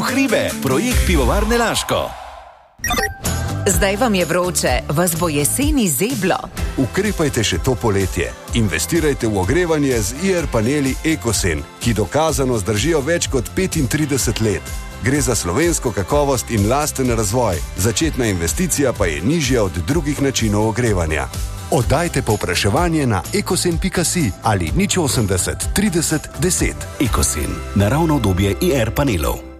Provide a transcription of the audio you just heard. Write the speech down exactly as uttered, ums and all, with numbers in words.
v hribe. Projekt Pivovarne Laško. Zdaj vam je vroče, vas bo jeseni zeblo. Ukrepajte še to poletje. Investirajte v ogrevanje z I R paneli Ekosen, ki dokazano zdržijo več kot petintrideset let. Gre za slovensko kakovost in lasten razvoj. Začetna investicija pa je nižja od drugih načinov ogrevanja. Oddajte povpraševanje na ekosen pika si ali nič osemdeset trideset deset. Ekosen, naravno obdobje I R panelov.